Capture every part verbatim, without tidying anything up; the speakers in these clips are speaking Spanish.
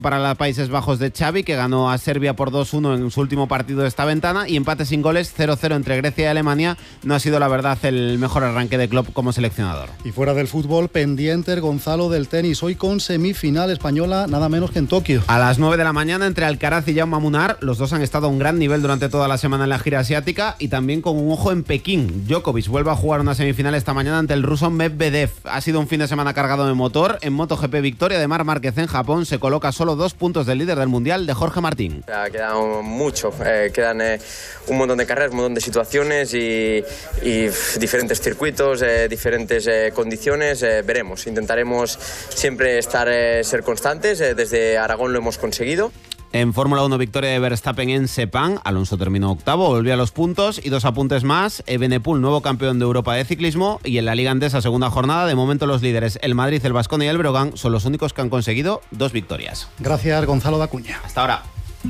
para los Países Bajos de Xavi, que ganó a Serbia por dos uno en su último partido de esta ventana, y empate sin goles cero cero entre Grecia y Alemania. No ha sido, la verdad, el mejor arranque de Klopp como seleccionador. Y fuera del fútbol, pendiente el Gonzalo del tenis, hoy con semifinal española, nada menos que en Tokio. A las nueve de la mañana entre Alcaraz y Jaume Munar, los dos han estado a un gran nivel durante toda la semana en la gira asiática, y también con un ojo en Pekín. Djokovic vuelve a jugar una semifinal esta mañana ante el ruso Medvedev. Ha sido un fin de semana cargado de motor. En MotoGP, victoria de Marc Márquez en Japón, se coloca solo dos puntos del líder del mundial, de Jorge Martín. Queda mucho, eh, quedan eh, un montón de carreras, un montón de situaciones y, y diferentes circuitos, eh, diferentes eh, condiciones. Eh, veremos, intentaremos siempre estar, eh, ser constantes. Eh, desde Aragón lo hemos conseguido. En Fórmula uno, victoria de Verstappen en Sepang. Alonso terminó octavo, volvió a los puntos. Y dos apuntes más: Evenepoel, nuevo campeón de Europa de ciclismo. Y en la Liga Endesa, segunda jornada, de momento los líderes, el Madrid, el Baskonia y el Breogán, son los únicos que han conseguido dos victorias. Gracias, Gonzalo da Cuña. Hasta ahora.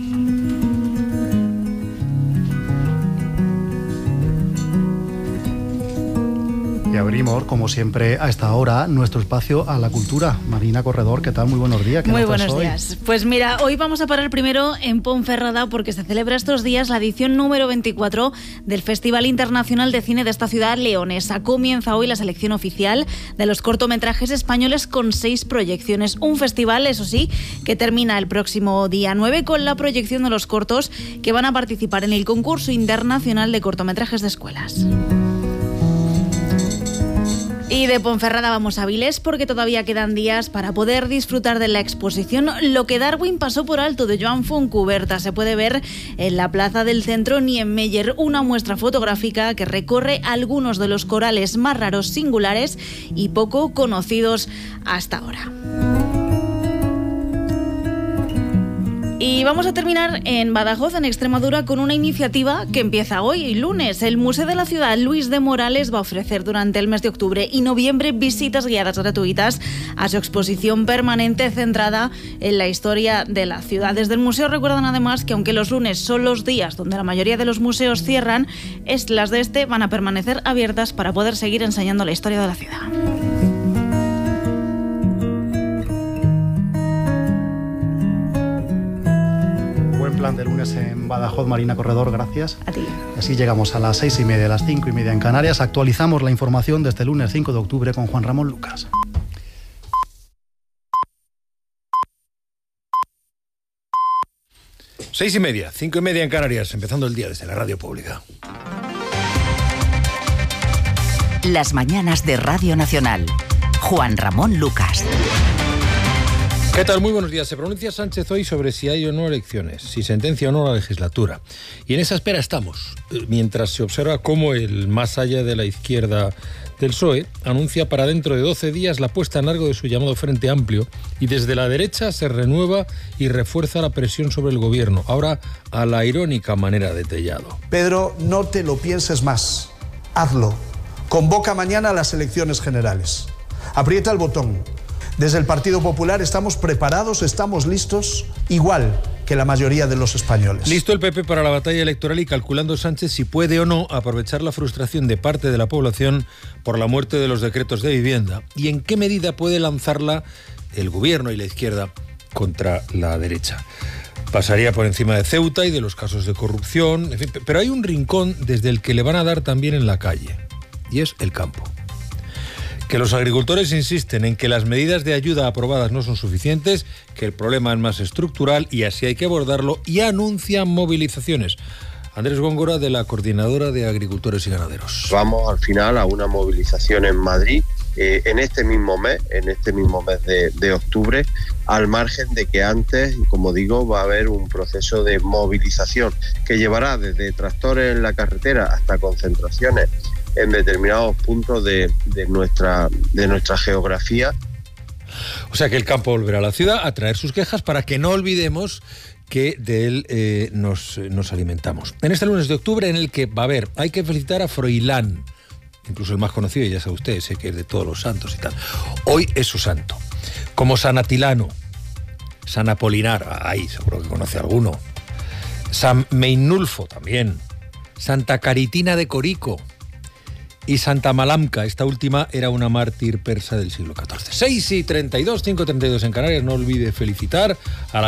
Y abrimos, como siempre, a esta hora, nuestro espacio a la cultura. Marina Corredor, ¿qué tal? Muy buenos días. Muy buenos días. Pues mira, hoy vamos a parar primero en Ponferrada, porque se celebra estos días la edición número veinticuatro del Festival Internacional de Cine de esta ciudad leonesa. Comienza hoy la selección oficial de los cortometrajes españoles con seis proyecciones. Un festival, eso sí, que termina el próximo día nueve con la proyección de los cortos que van a participar en el concurso internacional de cortometrajes de escuelas. Y de Ponferrada vamos a Avilés, porque todavía quedan días para poder disfrutar de la exposición Lo que Darwin pasó por alto, de Joan Fontcuberta. Se puede ver en la plaza del centro Niemeyer, una muestra fotográfica que recorre algunos de los corales más raros, singulares y poco conocidos hasta ahora. Y vamos a terminar en Badajoz, en Extremadura, con una iniciativa que empieza hoy, lunes. El Museo de la Ciudad Luis de Morales va a ofrecer durante el mes de octubre y noviembre visitas guiadas gratuitas a su exposición permanente centrada en la historia de la ciudad. Desde el museo recuerdan además que aunque los lunes son los días donde la mayoría de los museos cierran, las de este van a permanecer abiertas para poder seguir enseñando la historia de la ciudad. Plan de lunes en Badajoz, Marina Corredor, gracias. A ti. Así llegamos a las seis y media, a las cinco y media en Canarias. Actualizamos la información de este lunes cinco de octubre con Juan Ramón Lucas. Seis y media, cinco y media en Canarias, empezando el día desde la radio pública. Las mañanas de Radio Nacional. Juan Ramón Lucas. ¿Qué tal? Muy buenos días. Se pronuncia Sánchez hoy sobre si hay o no elecciones, si sentencia o no la legislatura. Y en esa espera estamos, mientras se observa cómo el más allá de la izquierda del P S O E anuncia para dentro de doce días la puesta en largo de su llamado Frente Amplio, y desde la derecha se renueva y refuerza la presión sobre el gobierno, ahora a la irónica manera de Tellado. Pedro, no te lo pienses más. Hazlo. Convoca mañana las elecciones generales. Aprieta el botón. Desde el Partido Popular estamos preparados, estamos listos, igual que la mayoría de los españoles. Listo el P P para la batalla electoral y calculando Sánchez si puede o no aprovechar la frustración de parte de la población por la muerte de los decretos de vivienda, y en qué medida puede lanzarla el gobierno y la izquierda contra la derecha. Pasaría por encima de Ceuta y de los casos de corrupción, en fin, pero hay un rincón desde el que le van a dar también en la calle, y es el campo. Que los agricultores insisten en que las medidas de ayuda aprobadas no son suficientes, que el problema es más estructural y así hay que abordarlo, y anuncian movilizaciones. Andrés Góngora, de la Coordinadora de Agricultores y Ganaderos. Vamos al final a una movilización en Madrid eh, en este mismo mes, en este mismo mes de, de octubre, al margen de que antes, como digo, va a haber un proceso de movilización que llevará desde tractores en la carretera hasta concentraciones en determinados puntos de, de, nuestra, de nuestra geografía. O sea que el campo volverá a la ciudad a traer sus quejas para que no olvidemos que de él eh, nos, nos alimentamos. En este lunes de octubre, en el que va a haber, hay que felicitar a Froilán, incluso el más conocido, ya sabe usted, sé que es de todos los santos y tal. Hoy es su santo. Como San Atilano, San Apolinar, ahí seguro que conoce alguno, San Meinulfo también, Santa Caritina de Corico, y Santa Malamca, esta última era una mártir persa del siglo catorce. seis y treinta y dos, cinco y treinta y dos en Canarias. No olvide felicitar a la